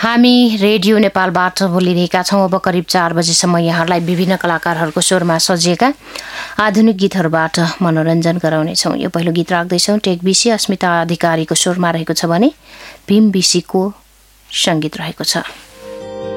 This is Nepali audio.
हामी रेडियो नेपालबाट बोलिरहेका छौँ। अब करिब 4 बजेसम्म यहाँलाई विभिन्न कलाकारहरूको स्वरमा सजिएका आधुनिक गीतहरूबाट मनोरञ्जन गराउनेछौँ। यो पहिलो गीत राख्दैछौँ। टेक बिसी अस्मिता अधिकारीको स्वरमा रहेको छ भने भीम बिसीको सङ्गीत रहेको छ।